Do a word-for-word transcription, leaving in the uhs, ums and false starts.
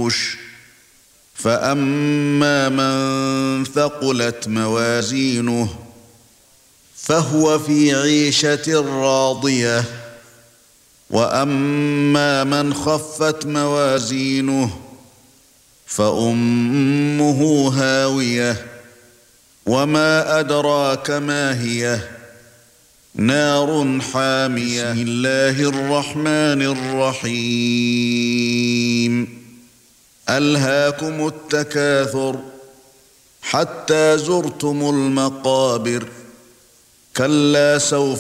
الْمَنفُوشِ فَأَمَّا مَنْ ثَقُلَتْ مَوَازِينُهُ فَهُوَ فِي عِيشَةٍ رَاضِيَةٍ وَأَمَّا مَنْ خَفَّتْ مَوَازِينُهُ فَأُمُّهُ هَاوِيَةٌ وَمَا أَدْرَاكَ مَا هِيَهْ نَارٌ حَامِيَةٌ بسم الله الرَّحْمَنِ الرَّحِيمِ أَلْهَاكُمُ التَّكَاثُرُ حَتَّى زُرْتُمُ الْمَقَابِرَ كَلَّا سَوْفَ